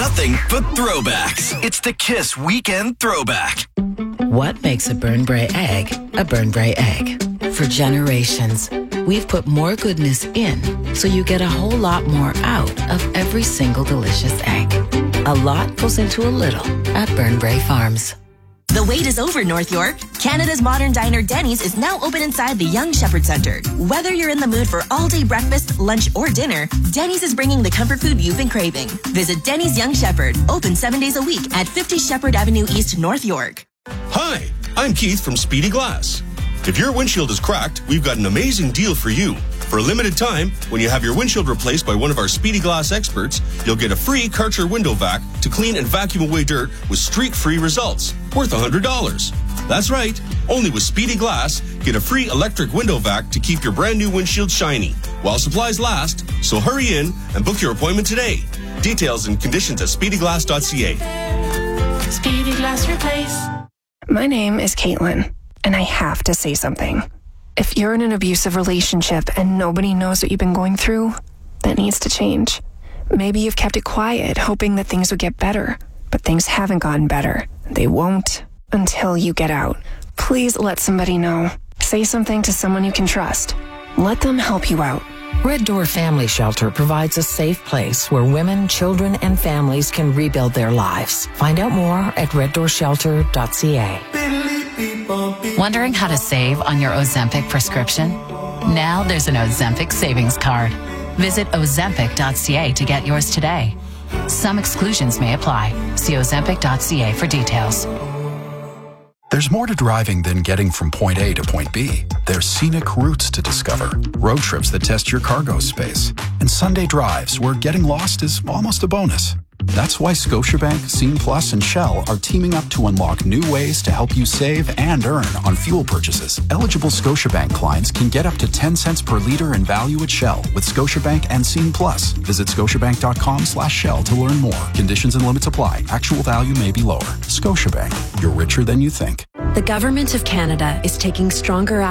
nothing but throwbacks. It's the Kiss Weekend Throwback. What makes a Burn Bray egg a Burn Bray egg? For generations, we've put more goodness in so you get a whole lot more out of every single delicious egg. A lot goes into a little at Burn Bray Farms. The wait is over, North York. Canada's modern diner Denny's is now open inside the Young Shepherd Centre. Whether you're in the mood for all-day breakfast, lunch, or dinner, Denny's is bringing the comfort food you've been craving. Visit Denny's Young Shepherd, open 7 days a week at 50 Shepherd Avenue East, North York. Hi, I'm Keith from Speedy Glass. If your windshield is cracked, we've got an amazing deal for you. For a limited time, when you have your windshield replaced by one of our Speedy Glass experts, you'll get a free Karcher window vac to clean and vacuum away dirt with streak-free results, worth $100. That's right, only with Speedy Glass, get a free electric window vac to keep your brand new windshield shiny while supplies last. So hurry in and book your appointment today. Details and conditions at speedyglass.ca. Speedy Glass Replace. My name is Caitlin, and I have to say something. If you're in an abusive relationship and nobody knows what you've been going through, that needs to change. Maybe you've kept it quiet, hoping that things would get better, but things haven't gotten better. They won't until you get out. Please let somebody know. Say something to someone you can trust. Let them help you out. Red Door Family Shelter provides a safe place where women, children, and families can rebuild their lives. Find out more at reddoorshelter.ca. Wondering how to save on your Ozempic prescription? Now there's an Ozempic savings card. Visit ozempic.ca to get yours today. Some exclusions may apply. See ozempic.ca for details. There's more to driving than getting from point A to point B. There's scenic routes to discover, road trips that test your cargo space, and Sunday drives where getting lost is almost a bonus. That's why Scotiabank, Scene Plus, and Shell are teaming up to unlock new ways to help you save and earn on fuel purchases. Eligible Scotiabank clients can get up to 10 cents per liter in value at Shell with Scotiabank and Scene Plus. Visit scotiabank.com/Shell to learn more. Conditions and limits apply. Actual value may be lower. Scotiabank. You're richer than you think. The Government of Canada is taking stronger